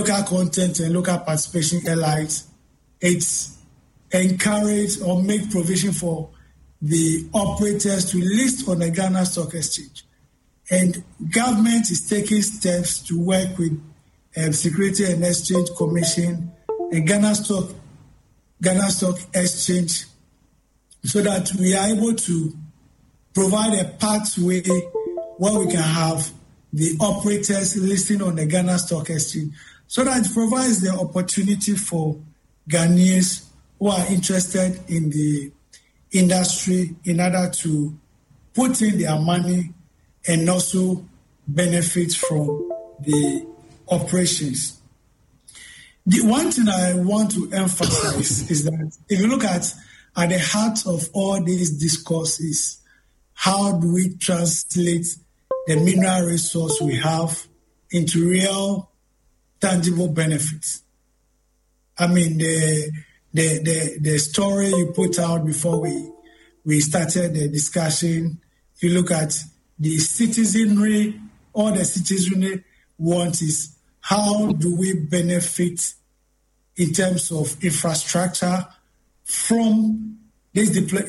local content and local participation airlines, it's encourage or make provision for the operators to list on the Ghana Stock Exchange. And government is taking steps to work with Security and Exchange Commission and Ghana Stock Exchange so that we are able to provide a pathway where we can have the operators listing on the Ghana Stock Exchange so that it provides the opportunity for Ghanaians who are interested in the industry in order to put in their money and also benefit from the operations. The one thing I want to emphasize is that if you look at the heart of all these discourses, how do we translate the mineral resource we have into real, tangible benefits? I mean, the story you put out before we started the discussion, if you look at the citizenry, all the citizenry want is how do we benefit in terms of infrastructure from this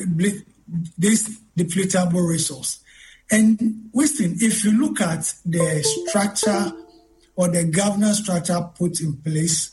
depletable resource. And Winston, if you look at the structure or the governance structure put in place,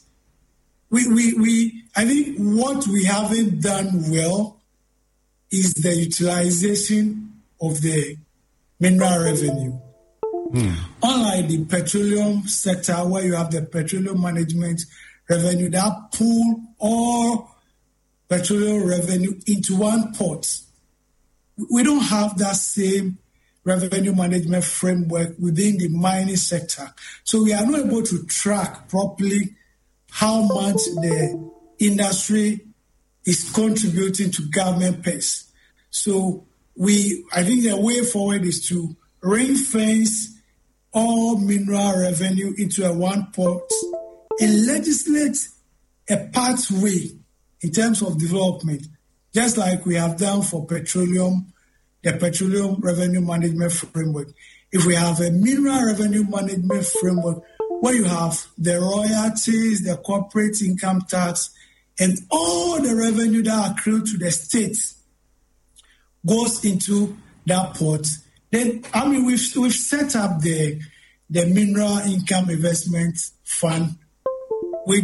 I think what we haven't done well is the utilization of the mineral revenue. Unlike the petroleum sector where you have the petroleum management revenue that pool all petroleum revenue into one pot, we don't have that same revenue management framework within the mining sector. So we are not able to track properly how much the industry is contributing to government purse. So I think the way forward is to ring-fence all mineral revenue into a one pot and legislate a pathway in terms of development, just like we have done for petroleum, the petroleum revenue management framework. If we have a mineral revenue management framework where you have the royalties, the corporate income tax, and all the revenue that accrue to the states goes into that pot, then we've set up the Mineral Income Investment Fund, which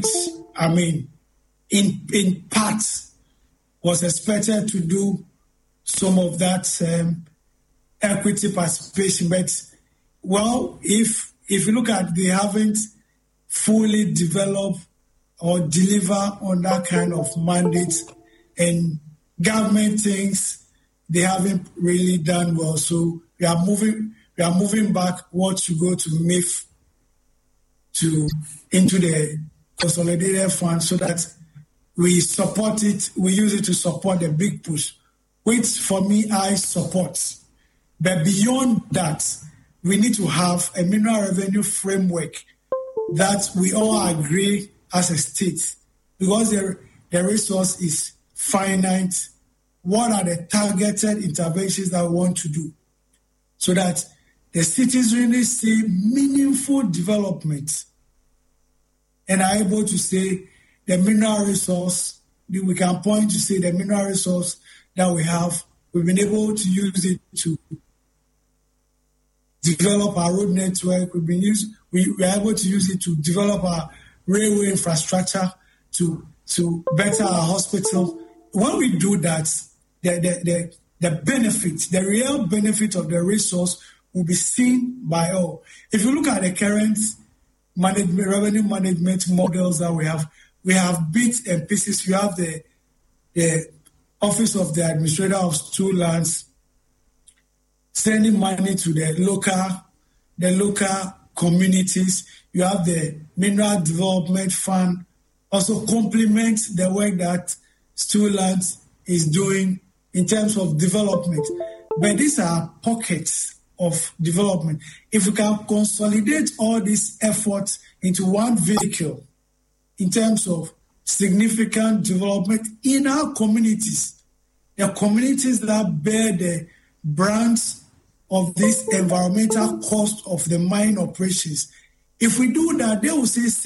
in parts was expected to do some of that equity participation. But if you look at, they haven't fully developed or deliver on that kind of mandate, and government thinks they haven't really done well. So we are moving back what to go to MIF into the consolidated fund so that we support it, we use it to support the big push, which for me I support. But beyond that, we need to have a mineral revenue framework that we all agree as a state, because the resource is finite. What are the targeted interventions that we want to do so that the citizenry see meaningful development and are able to say the mineral resource, we can point to say the mineral resource that we have, we've been able to use it to develop our road network, we are able to use it to develop our railway infrastructure, to better our hospital. When we do that, the benefit, the real benefit of the resource will be seen by all. If you look at the current revenue management models that we have bits and pieces. You have the Office of the Administrator of Stool Lands sending money to the local communities. You have the Mineral Development Fund also complement the work that Stool Lands is doing in terms of development. But these are pockets of development. If we can consolidate all these efforts into one vehicle in terms of significant development in our communities, the communities that bear the brunt of this environmental cost of the mine operations, if we do that, they will say